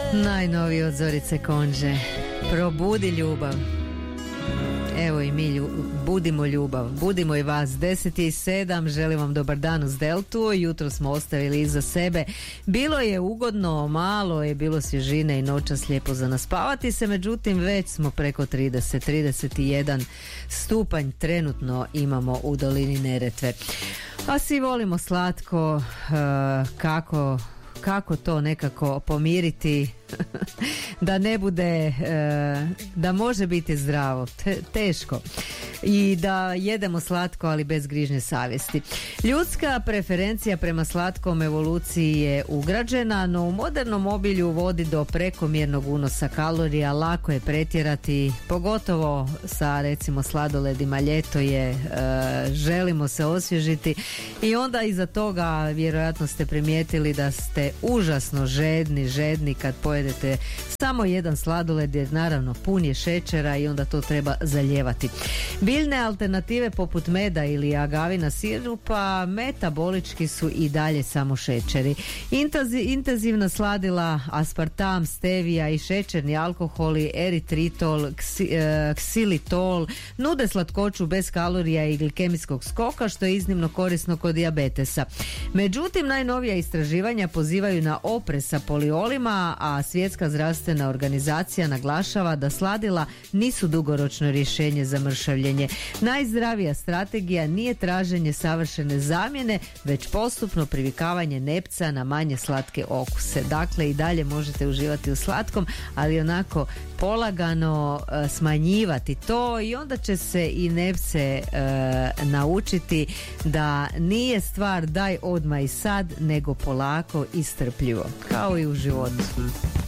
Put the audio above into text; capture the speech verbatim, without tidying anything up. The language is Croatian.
Najnoviji od Zorice Konđe. Probudi ljubav. Evo i mi lju, budimo ljubav, budimo i vas. Deset i sedam, želim vam dobar dan uz Deltu. Jutro smo ostavili iza sebe. Bilo je ugodno, malo je bilo svježine i noćas lijepo za naspavati se, međutim već smo preko trideset, trideset jedan stupanj trenutno imamo u dolini Neretve. A svi volimo slatko, uh, kako, kako to nekako pomiriti da ne bude, da može biti zdravo, Te, teško, i da jedemo slatko ali bez grižnje savjesti. Ljudska preferencija prema slatkom evoluciji je ugrađena, no u modernom obilju vodi do prekomjernog unosa kalorija, lako je pretjerati, pogotovo sa recimo sladoledima. Ljeto je, želimo se osvježiti i onda iza toga vjerojatno ste primijetili da ste užasno žedni, žedni kad pojedete samo jedan sladoled, jer naravno pun je šećera i onda to treba zalijevati. Biljne alternative poput meda ili agavina sirupa metabolički su i dalje samo šećeri. Intazi, intenzivna sladila, aspartam, stevija i šećerni alkoholi, eritritol, ksi, e, ksilitol nude slatkoću bez kalorija i glikemijskog skoka, što je iznimno korisno kod dijabetesa. Međutim, najnovija istraživanja pozivaju na oprez sa poliolima, a Svjetska zdravstvena organizacija naglašava da sladila nisu dugoročno rješenje za mršavljenje. Najzdravija strategija nije traženje savršene zamjene, već postupno privikavanje nepca na manje slatke okuse. Dakle, i dalje možete uživati u slatkom, ali onako polagano uh, smanjivati to, i onda će se i nepce uh, naučiti da nije stvar daj odmah i sad, nego polako i strpljivo, kao i u životu.